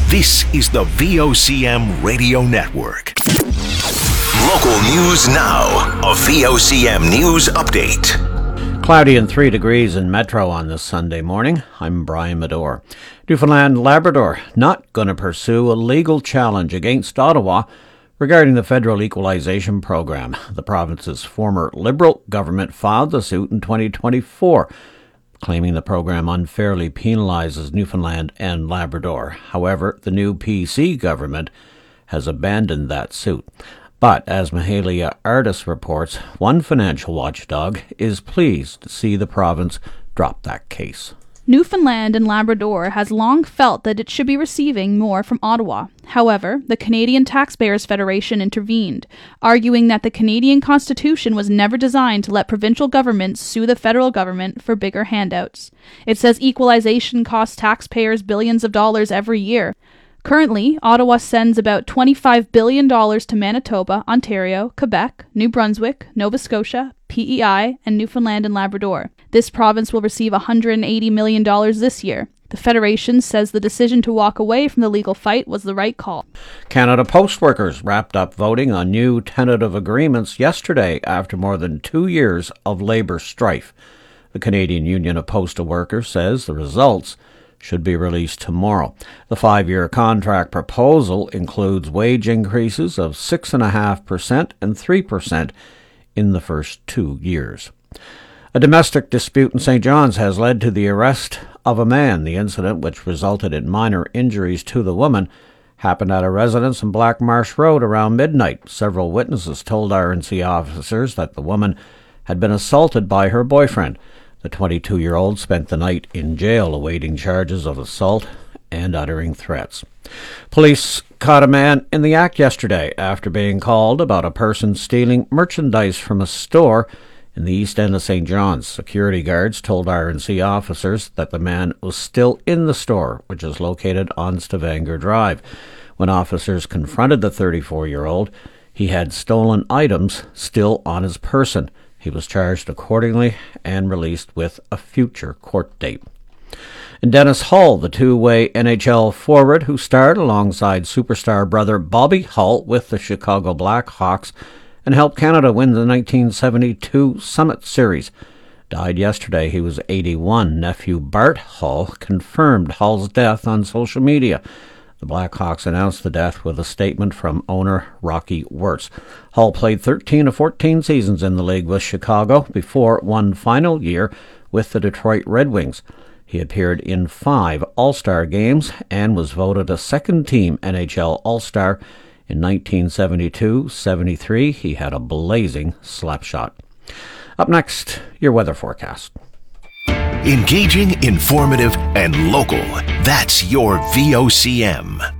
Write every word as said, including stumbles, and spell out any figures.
This is the V O C M Radio Network. Local news now. A V O C M News Update. Cloudy and three degrees in Metro on this Sunday morning. I'm Brian Medore. Newfoundland and Labrador not going to pursue a legal challenge against Ottawa regarding the federal equalization program. The province's former Liberal government filed the suit in twenty twenty-four, claiming the program unfairly penalises Newfoundland and Labrador. However, the new P C government has abandoned that suit. But as Mahalia Artis reports, one financial watchdog is pleased to see the province drop that case. Newfoundland and Labrador has long felt that it should be receiving more from Ottawa. However, the Canadian Taxpayers Federation intervened, arguing that the Canadian Constitution was never designed to let provincial governments sue the federal government for bigger handouts. It says equalization costs taxpayers billions of dollars every year. Currently, Ottawa sends about twenty-five billion dollars to Manitoba, Ontario, Quebec, New Brunswick, Nova Scotia, P E I, and Newfoundland and Labrador. This province will receive one hundred eighty million dollars this year. The Federation says the decision to walk away from the legal fight was the right call. Canada Post workers wrapped up voting on new tentative agreements yesterday after more than two years of labour strife. The Canadian Union of Postal Workers says the results should be released tomorrow. The five-year contract proposal includes wage increases of six point five percent and three percent in the first two years. A domestic dispute in Saint John's has led to the arrest of a man. The incident, which resulted in minor injuries to the woman, happened at a residence in Black Marsh Road around midnight. Several witnesses told R N C officers that the woman had been assaulted by her boyfriend. The twenty-two-year-old spent the night in jail awaiting charges of assault and uttering threats. Police caught a man in the act yesterday after being called about a person stealing merchandise from a store in the east end of Saint John's. Security guards told R N C officers that the man was still in the store, which is located on Stavanger Drive. When officers confronted the thirty-four-year-old, he had stolen items still on his person. He was charged accordingly and released with a future court date. And Dennis Hull, the two-way N H L forward who starred alongside superstar brother Bobby Hull with the Chicago Blackhawks and helped Canada win the nineteen seventy-two Summit Series, died yesterday. He was eighty-one. Nephew Bart Hull confirmed Hull's death on social media. The Blackhawks announced the death with a statement from owner Rocky Wirtz. Hull played thirteen of fourteen seasons in the league with Chicago before one final year with the Detroit Red Wings. He appeared in five All-Star games and was voted a second-team N H L All-Star. In nineteen seventy-two seventy-three, he had a blazing slap shot. Up next, your weather forecast. Engaging, informative, and local. That's your V O C M.